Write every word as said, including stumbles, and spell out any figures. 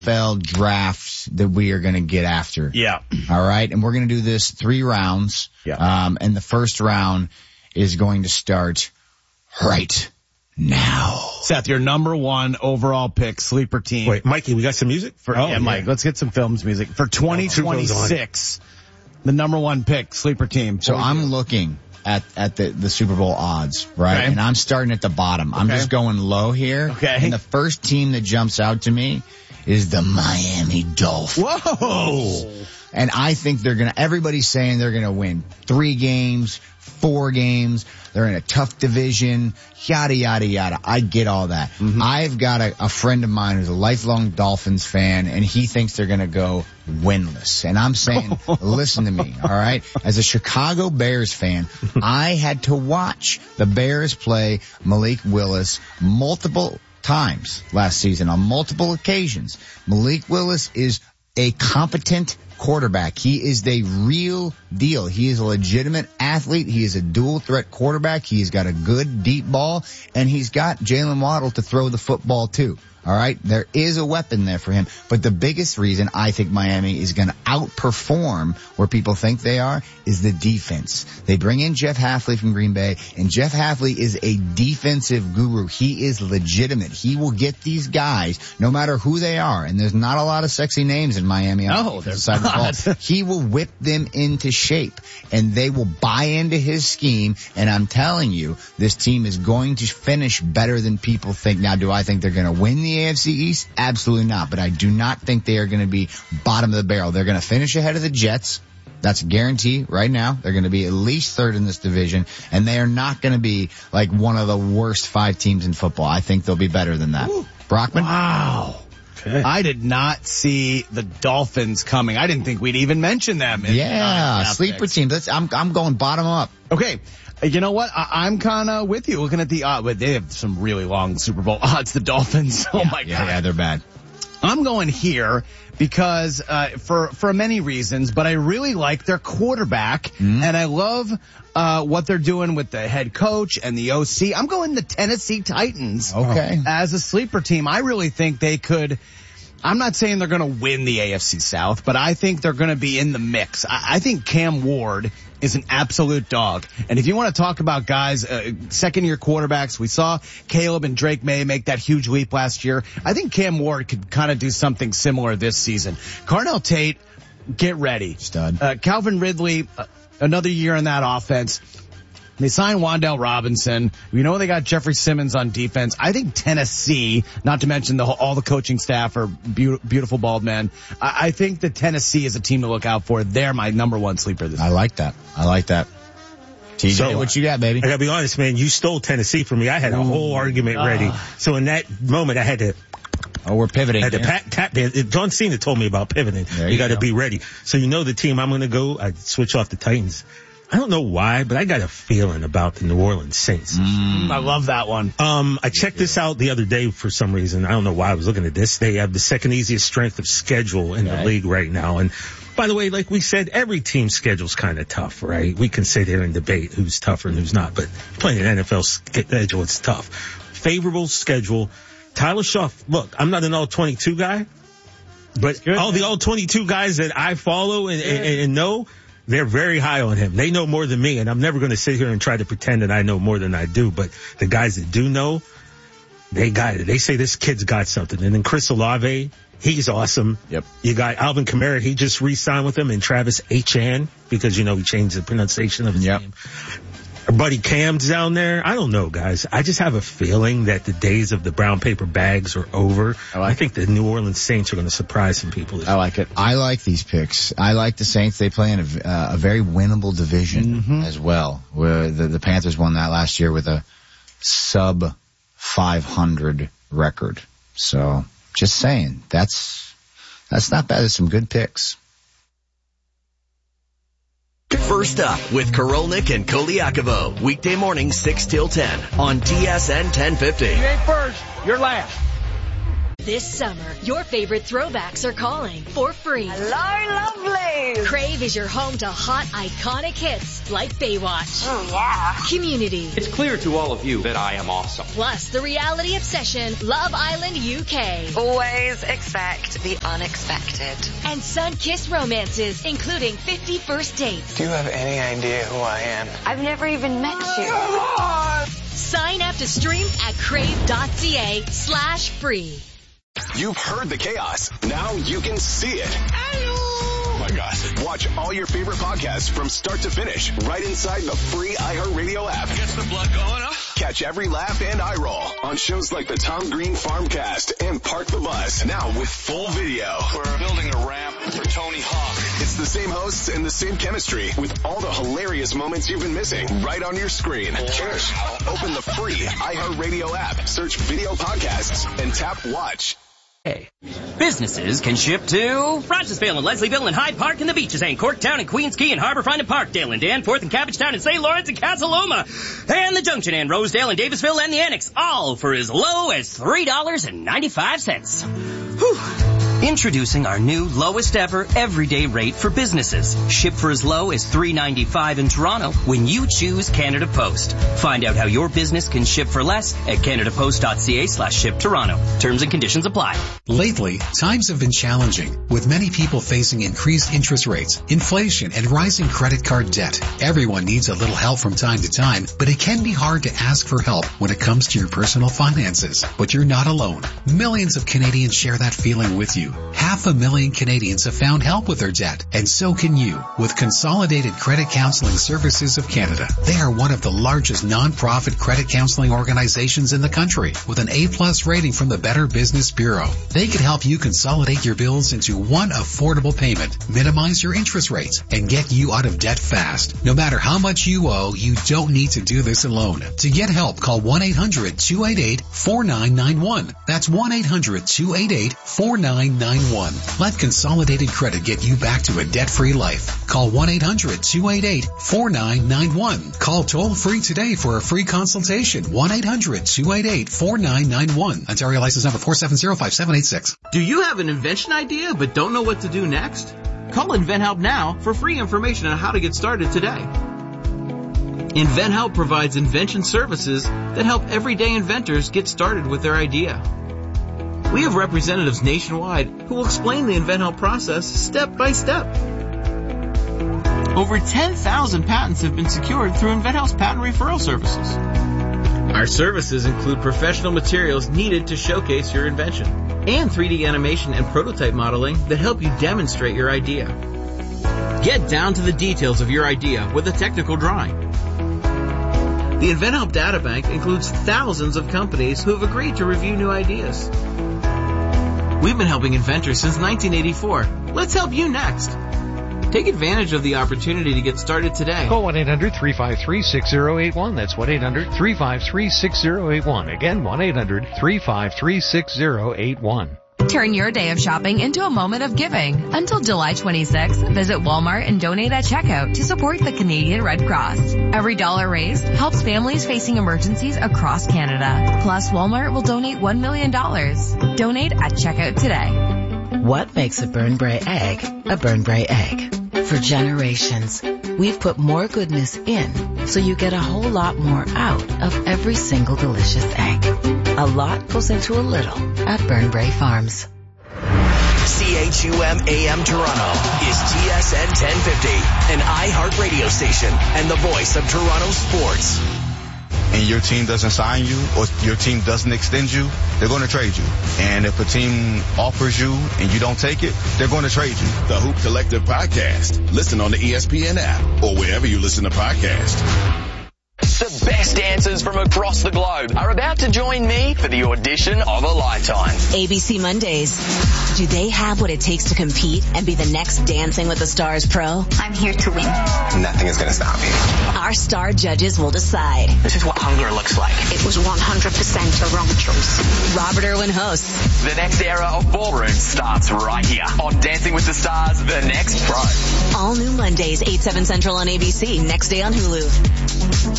F L drafts that we are going to get after. Yeah. All right. And we're going to do this three rounds. Yeah. Um, and the first round is going to start right now. Seth, your number one overall pick, sleeper team. Wait, Mikey, we got some music? For, oh, yeah, Mike, let's get some films music. For twenty twenty-six, the number one pick, sleeper team. So I'm looking at, at the, the Super Bowl odds, right? Okay. And I'm starting at the bottom. I'm Okay. just going low here. Okay. And the first team that jumps out to me is the Miami Dolphins. Whoa! And I think they're gonna, everybody's saying they're gonna win three games, four games. They're in a tough division, yada, yada, yada. I get all that. Mm-hmm. I've got a, a friend of mine who's a lifelong Dolphins fan, and he thinks they're gonna go winless. And I'm saying, listen to me, all right? As a Chicago Bears fan, I had to watch the Bears play Malik Willis multiple times last season on multiple occasions. Malik Willis is a competent quarterback. He is the real deal. He is a legitimate athlete. He is a dual threat quarterback. He's got a good deep ball, and he's got Jalen Waddle to throw the football too. All right. There is a weapon there for him. But the biggest reason I think Miami is going to outperform where people think they are is the defense. They bring in Jeff Hafley from Green Bay, and Jeff Hafley is a defensive guru. He is legitimate. He will get these guys no matter who they are. And there's not a lot of sexy names in Miami. No, there's not. The he will whip them into shape, and they will buy into his scheme. And I'm telling you, this team is going to finish better than people think. Now, do I think they're going to win the A F C East? Absolutely not. But I do not think they are going to be bottom of the barrel. They're going to finish ahead of the Jets. That's a guarantee right now. They're going to be at least third in this division, and they are not going to be like one of the worst five teams in football. I think they'll be better than that. Ooh. Brockman? Wow. Okay. I did not see the Dolphins coming. I didn't think we'd even mention them. In yeah, the sleeper team. That's, I'm, I'm going bottom up. Okay. You know what? I, I'm kind of with you looking at the odds, but they have some really long Super Bowl odds, the Dolphins. Oh yeah, my yeah, God. Yeah, they're bad. I'm going here because, uh, for, for many reasons, but I really like their quarterback, mm-hmm. and I love, uh, what they're doing with the head coach and the O C. I'm going the Tennessee Titans. Okay. As a sleeper team. I really think they could, I'm not saying they're going to win the A F C South, but I think they're going to be in the mix. I, I think Cam Ward is an absolute dog. And if you want to talk about guys, uh, second year quarterbacks, we saw Caleb and Drake May make that huge leap last year. I think Cam Ward could kind of do something similar this season. Carnell Tate, get ready. Stud. Uh, Calvin Ridley, uh, another year in that offense. They signed Wan'Dale Robinson. We know they got Jeffrey Simmons on defense. I think Tennessee, not to mention the whole, all the coaching staff are be- beautiful bald men. I-, I think that Tennessee is a team to look out for. They're my number one sleeper this I year. like that. I like that. T J, so, what you got, baby? I gotta be honest, man. You stole Tennessee from me. I had a whole argument uh, ready. So in that moment, I had to. Oh, we're pivoting. I had to yeah. pat, tap in. John Cena told me about pivoting. There you, you got to go. be ready. So you know the team I'm going to go. I switch off the Titans. I don't know why, but I got a feeling about the New Orleans Saints. Mm, I love that one. Um, I checked this out the other day for some reason. I don't know why I was looking at this. They have the second easiest strength of schedule in right. the league right now. And by the way, like we said, every team's schedule's kind of tough, right? We can sit here and debate who's tougher and who's not, but playing an N F L schedule, it's tough. Favorable schedule. Tyler Shuff, look, I'm not an all twenty-two guy, but good, all man. the all twenty-two guys that I follow and, and, and know, they're very high on him. They know more than me, and I'm never going to sit here and try to pretend that I know more than I do. But the guys that do know, they got it. They say this kid's got something. And then Chris Olave, he's awesome. Yep. You got Alvin Kamara. He just re-signed with him, and Travis Etienne, because, you know, he changed the pronunciation of his yep. name. Our buddy Cam's down there. I don't know, guys. I just have a feeling that the days of the brown paper bags are over. I, like I think the New Orleans Saints are going to surprise some people this I like it. I like these picks. I like the Saints. They play in a, uh, a very winnable division mm-hmm. as well. Where the, the Panthers won that last year with a sub five hundred record. So just saying, that's that's not bad. There's some good picks. First up with Korolnik and Koliakovo. Weekday morning six till ten on T S N ten fifty. You ain't first, you're last. This summer, your favorite throwbacks are calling for free. Hello, lovely. Crave is your home to hot, iconic hits like Baywatch. Oh, yeah. Community. It's clear to all of you that I am awesome. Plus, the reality obsession, Love Island U K. Always expect the unexpected. And sun-kissed romances, including fifty First Dates. Do you have any idea who I am? I've never even met you. Sign up to stream at crave.ca slash free. You've heard the chaos. Now you can see it. Oh my God. Watch all your favorite podcasts from start to finish right inside the free iHeartRadio app. Gets the blood going, huh? Catch every laugh and eye roll on shows like the Tom Green Farmcast and Park the Bus. Now with full video. We're building a ramp for Tony Hawk. It's the same hosts and the same chemistry with all the hilarious moments you've been missing right on your screen. Cheers. Open the free iHeartRadio app, search video podcasts, and tap watch. Hey. Businesses can ship to Rochesville and Leslieville and Hyde Park and the Beaches and Corktown and Queens Key and Harborfront and Parkdale and Danforth and Cabbagetown and Saint Lawrence and Casa Loma and the Junction and Rosedale and Davisville and the Annex, all for as low as three dollars and ninety-five cents. Whew. Introducing our new lowest ever everyday rate for businesses. Ship for as low as three dollars and ninety-five cents in Toronto when you choose Canada Post. Find out how your business can ship for less at canadapost.ca slash ship Toronto. Terms and conditions apply. Lately, times have been challenging, with many people facing increased interest rates, inflation, and rising credit card debt. Everyone needs a little help from time to time, but it can be hard to ask for help when it comes to your personal finances. But you're not alone. Millions of Canadians share that feeling with you. Half a million Canadians have found help with their debt, and so can you with Consolidated Credit Counseling Services of Canada. They are one of the largest non-profit credit counseling organizations in the country with an A-plus rating from the Better Business Bureau. They can help you consolidate your bills into one affordable payment, minimize your interest rates, and get you out of debt fast. No matter how much you owe, you don't need to do this alone. To get help, call one eight hundred two eight eight four nine nine one. That's one eight hundred two eight eight four nine nine one. Let Consolidated Credit get you back to a debt-free life. Call one eight hundred two eight eight four nine nine one. Call toll-free today for a free consultation. one eight hundred two eight eight four nine nine one. Ontario license number four seven zero five seven eight six. Do you have an invention idea but don't know what to do next? Call InventHelp now for free information on how to get started today. InventHelp provides invention services that help everyday inventors get started with their idea. We have representatives nationwide who will explain the InventHelp process step by step. Over ten thousand patents have been secured through InventHelp's patent referral services. Our services include professional materials needed to showcase your invention and three D animation and prototype modeling that help you demonstrate your idea. Get down to the details of your idea with a technical drawing. The InventHelp Databank includes thousands of companies who have agreed to review new ideas. We've been helping inventors since nineteen eighty-four. Let's help you next. Take advantage of the opportunity to get started today. Call one eight hundred three five three six zero eight one. That's one eight hundred three five three six zero eight one. Again, one eight hundred three five three six zero eight one. Turn your day of shopping into a moment of giving. Until July twenty-sixth, visit Walmart and donate at checkout to support the Canadian Red Cross. Every dollar raised helps families facing emergencies across Canada. Plus, Walmart will donate one million dollars. Donate at checkout today. What makes a Burn Bray egg a Burn Bray egg? For generations, we've put more goodness in so you get a whole lot more out of every single delicious egg. A lot goes into a little at Burn Bray Farms. C H U M A M Toronto is T S N ten fifty, an iHeart radio station and the voice of Toronto sports. And your team doesn't sign you or your team doesn't extend you, they're going to trade you. And if a team offers you and you don't take it, they're going to trade you. The Hoop Collective Podcast. Listen on the E S P N app or wherever you listen to podcasts. The best dancers from across the globe are about to join me for the audition of a lifetime. A B C Mondays. Do they have what it takes to compete and be the next Dancing with the Stars pro? I'm here to win. Nothing is going to stop me. Our star judges will decide. This is what hunger looks like. It was one hundred percent a wrong choice. Robert Irwin hosts. The next era of ballroom starts right here on Dancing with the Stars, The Next Pro. All new Mondays, eight, seven Central on A B C. Next day on Hulu.